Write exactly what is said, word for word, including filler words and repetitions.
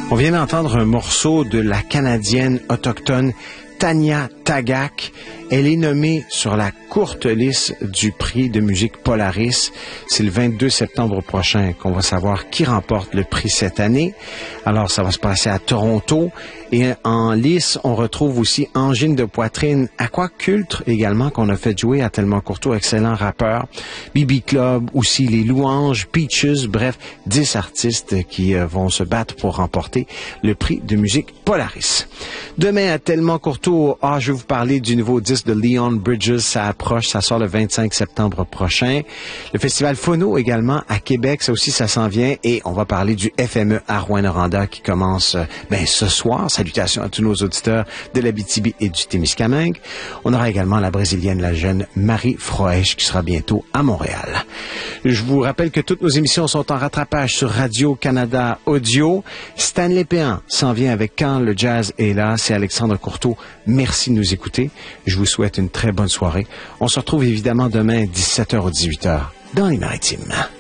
On vient d'entendre un morceau de la Canadienne autochtone Tanya Tagaq. Elle est nommée sur la courte liste du prix de musique Polaris. C'est le vingt-deux septembre prochain qu'on va savoir qui remporte le prix cette année. Alors, ça va se passer à Toronto. Et en lice, on retrouve aussi Angine de poitrine, Aquaculture également, qu'on a fait jouer à Tellement Courteau, excellent rappeur. B B Club, aussi Les Louanges, Peaches, bref, dix artistes qui euh, vont se battre pour remporter le prix de musique Polaris. Demain, à Tellement Courteau, ah, je vais vous parler du nouveau disque de Leon Bridges. Ça approche, ça sort le vingt-cinq septembre prochain. Le festival Phono également à Québec, ça aussi, ça s'en vient. Et on va parler du F M E à Rouyn-Noranda qui commence ben, ce soir. Salutations à tous nos auditeurs de l'Abitibi et du Témiscamingue. On aura également la Brésilienne, la jeune Marie Froesch, qui sera bientôt à Montréal. Je vous rappelle que toutes nos émissions sont en rattrapage sur Radio-Canada Audio. Stanley Péan s'en vient avec Quand le jazz est là. C'est Alexandre Courteau. Merci de nous écouter. Je vous souhaite une très bonne soirée. On se retrouve évidemment demain, dix-sept heures ou dix-huit heures, dans les Maritimes.